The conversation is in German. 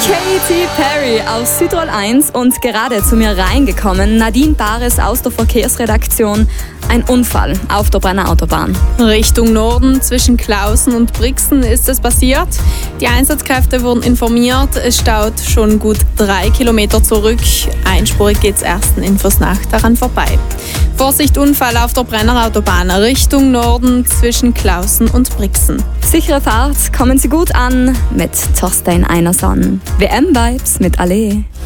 Katy Perry aus Südtirol 1 und gerade zu mir reingekommen, Nadine Bares aus der Verkehrsredaktion. Ein Unfall auf der Brenner Autobahn. Richtung Norden zwischen Klausen und Brixen ist es passiert. Die Einsatzkräfte wurden informiert. Es staut schon gut 3 Kilometer zurück. Einspurig geht es ersten Infos nach daran vorbei. Vorsicht, Unfall auf der Brenner Autobahn Richtung Norden zwischen Klausen und Brixen. Sichere Fahrt, kommen Sie gut an mit Thorstein Einerson. WM-Vibes mit Allee.